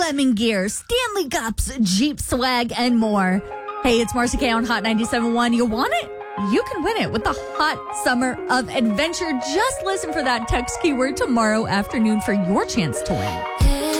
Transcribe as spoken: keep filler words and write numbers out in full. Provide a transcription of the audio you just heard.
Lululemon gear, Stanley Cups, Jeep swag, and more. Hey, it's Marcy K on Hot ninety-seven point one. You want it? You can win it with the hot summer of adventure. Just listen for that text keyword tomorrow afternoon for your chance to win.